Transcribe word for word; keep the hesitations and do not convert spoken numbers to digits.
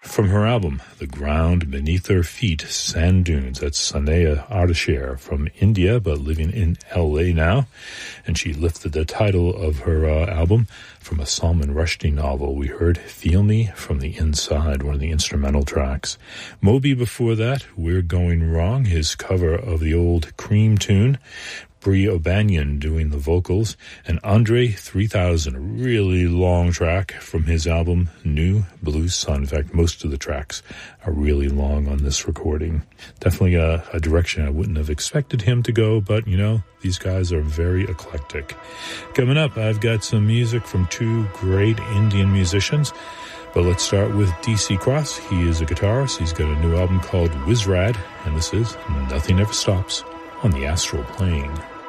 from her album, The Ground Beneath Her Feet, Sand Dunes. That's Sanaya Ardeshir from India, but living in L A now. And she lifted the title of her uh, album from a Salman Rushdie novel. We heard Feel Me from the Inside, one of the instrumental tracks. Moby before that, We're Going Wrong, his cover of the old Cream tune. Brie O'Banion doing the vocals, and Andre three thousand, a really long track from his album New Blue Sun. In fact, most of the tracks are really long on this recording. Definitely a, a direction I wouldn't have expected him to go, but, you know, these guys are very eclectic. Coming up, I've got some music from two great Indian musicians, but let's start with D C Cross. He is a guitarist. He's got a new album called Wizrad, and this is Nothing Ever Stops on the Astral Plane.